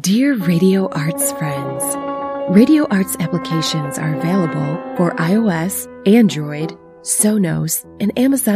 Dear Radio Arts friends, Radio Arts applications are available for iOS, Android, Sonos, and Amazon